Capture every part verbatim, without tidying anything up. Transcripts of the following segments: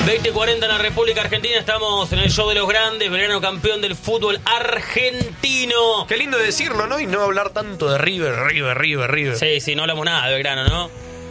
veinte cuarenta en la República Argentina, estamos en el show de los grandes, Belgrano campeón del fútbol argentino. Qué lindo decirlo, ¿no? Y no hablar tanto de River, River, River, River. Sí, sí, no hablamos nada de Belgrano, ¿no?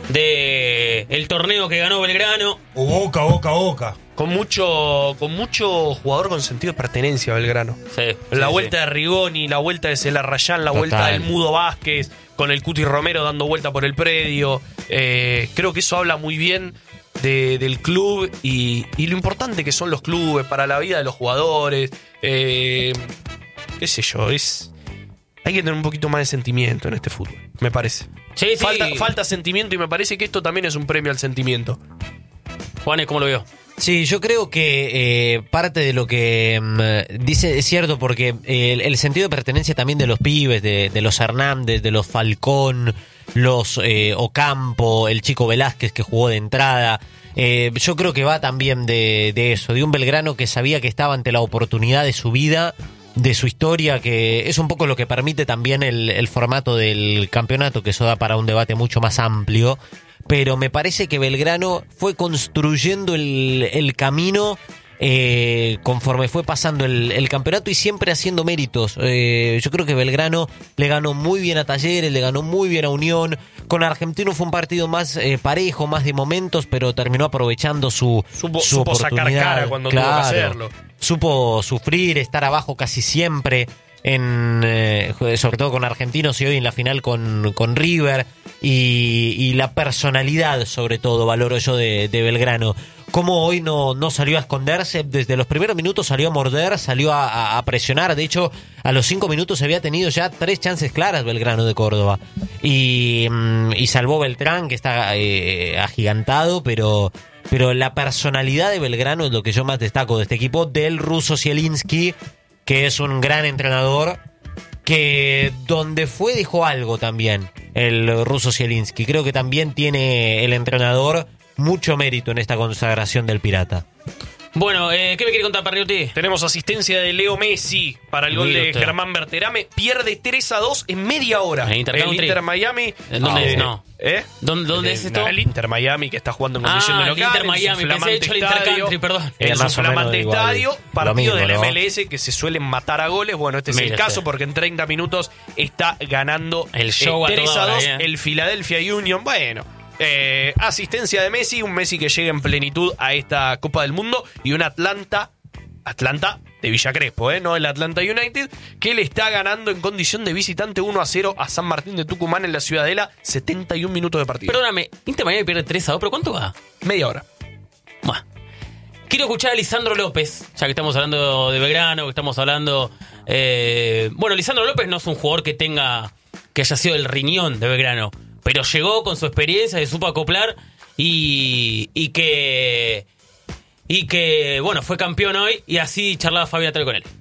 De el torneo que ganó Belgrano. O Boca, Boca, Boca. Con mucho, con mucho jugador con sentido de pertenencia, Belgrano. Sí, la sí, vuelta sí. de Rigoni, la vuelta de Celarrayán, la Total. vuelta del Mudo Vázquez, con el Cuti Romero dando vuelta por el predio. Eh, creo que eso habla muy bien de, del club y, y lo importante que son los clubes para la vida de los jugadores. Eh, qué sé yo, es... Hay que tener un poquito más de sentimiento en este fútbol, me parece. Sí, sí. Falta, falta sentimiento y me parece que esto también es un premio al sentimiento. Juanes, ¿cómo lo veo? Sí, yo creo que eh, parte de lo que mm, dice es cierto, porque eh, el, el sentido de pertenencia también de los pibes, de, de los Hernández, de los Falcón, los eh, Ocampo, el chico Velázquez que jugó de entrada, eh, yo creo que va también de, de eso, de un Belgrano que sabía que estaba ante la oportunidad de su vida, de su historia, que es un poco lo que permite también el, el formato del campeonato, que eso da para un debate mucho más amplio. Pero me parece que Belgrano fue construyendo el, el camino eh, conforme fue pasando el, el campeonato y siempre haciendo méritos. Eh, yo creo que Belgrano le ganó muy bien a Talleres, le ganó muy bien a Unión. Con Argentino fue un partido más eh, parejo, más de momentos, pero terminó aprovechando su, Supo, su supo sacar oportunidad. cara cuando Claro. tuvo que hacerlo. Supo sufrir, estar abajo casi siempre, en eh, sobre todo con Argentinos y hoy en la final con, con River. Y, y la personalidad, sobre todo, valoro yo de, de Belgrano. Cómo hoy no, no salió a esconderse, desde los primeros minutos salió a morder, salió a, a, a presionar. De hecho, a los cinco minutos había tenido ya tres chances claras Belgrano de Córdoba. Y, y salvó Beltrán, que está eh, agigantado, pero, pero la personalidad de Belgrano es lo que yo más destaco de este equipo, del ruso Zielinski, que es un gran entrenador, que donde fue dejó algo también el ruso Zielinski. Creo que también tiene el entrenador mucho mérito en esta consagración del Pirata. Bueno, eh, ¿qué me quiere contar, Parriotti? Tenemos asistencia de Leo Messi para el gol Mire de usted. Germán Berterame. Pierde tres a dos en media hora. El Inter Country. Inter Miami. ¿En dónde eh, es? No. ¿Eh? ¿Dónde, dónde Eh, es esto? no, el Inter Miami, que está jugando en condición Ah, de el local. Inter en su Miami, pensé flamante hecho el Inter estadio. Country, perdón. Eh, En su más o menos flamante igual. estadio. Lo Partido mismo, del ¿no? M L S que se suelen matar a goles. Bueno, este es Mire el caso usted. porque en treinta minutos está ganando El show a tres toda a hora, dos eh. el Philadelphia Union. Bueno, eh, asistencia de Messi, un Messi que llega en plenitud a esta Copa del Mundo y un Atlanta, Atlanta de Villa Crespo, ¿eh? No el Atlanta United, que le está ganando en condición de visitante uno a cero a San Martín de Tucumán en la Ciudadela, setenta y un minutos de partido. Perdóname, Inter Miami pierde tres a dos, ¿pero cuánto va? Media hora. Buah. Quiero escuchar a Lisandro López, ya que estamos hablando de Belgrano, que estamos hablando... Eh, bueno, Lisandro López no es un jugador que tenga... que haya sido el riñón de Belgrano, pero llegó con su experiencia, se supo acoplar y, y que... y que, bueno, fue campeón hoy y así charlaba Fabián Atel con él.